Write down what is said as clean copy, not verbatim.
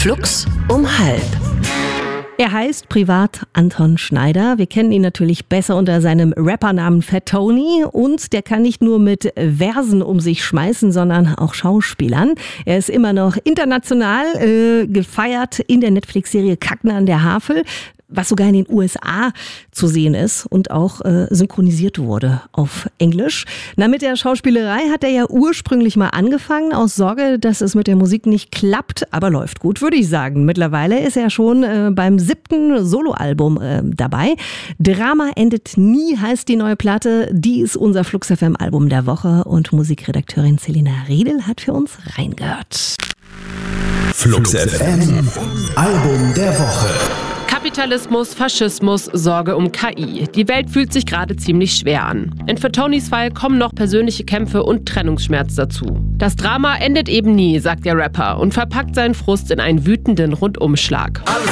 Flux um halb. Er heißt privat Anton Schneider. Wir kennen ihn natürlich besser unter seinem Rappernamen Fat Tony. Und der kann nicht nur mit Versen um sich schmeißen, sondern auch Schauspielern. Er ist immer noch international gefeiert in der Netflix-Serie Kacken an der Havel, was sogar in den USA zu sehen ist und auch synchronisiert wurde auf Englisch. Mit der Schauspielerei hat er ja ursprünglich mal angefangen, aus Sorge, dass es mit der Musik nicht klappt, aber läuft gut, würde ich sagen. Mittlerweile ist er schon beim 7. Soloalbum dabei. Drama endet nie heißt die neue Platte. Die ist unser Flux FM Album der Woche und Musikredakteurin Selina Riedel hat für uns reingehört. Flux FM Album der Woche. Kapitalismus, Faschismus, Sorge um KI. Die Welt fühlt sich gerade ziemlich schwer an. In Fat Tonys Fall kommen noch persönliche Kämpfe und Trennungsschmerz dazu. Das Drama endet eben nie, sagt der Rapper und verpackt seinen Frust in einen wütenden Rundumschlag. Alles